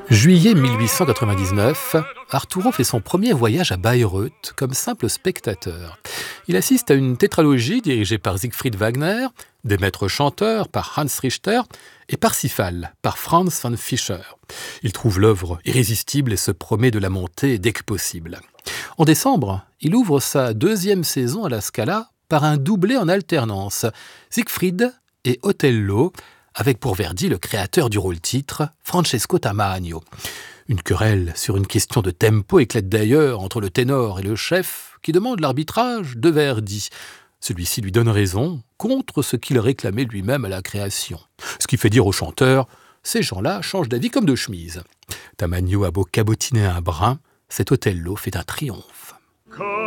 Juillet 1899, Arturo fait son premier voyage à Bayreuth comme simple spectateur. Il assiste à une tétralogie dirigée par Siegfried Wagner, des maîtres chanteurs par Hans Richter et Parsifal par Franz von Fischer. Il trouve l'œuvre irrésistible et se promet de la monter dès que possible. En décembre, il ouvre sa deuxième saison à la Scala par un doublé en alternance, Siegfried et Othello, avec pour Verdi le créateur du rôle-titre, Francesco Tamagno. Une querelle sur une question de tempo éclate d'ailleurs entre le ténor et le chef qui demande l'arbitrage de Verdi. Celui-ci lui donne raison contre ce qu'il réclamait lui-même à la création. Ce qui fait dire au chanteur, ces gens-là changent d'avis comme de chemise. Tamagno a beau cabotiner un brin, cet Othello fait un triomphe.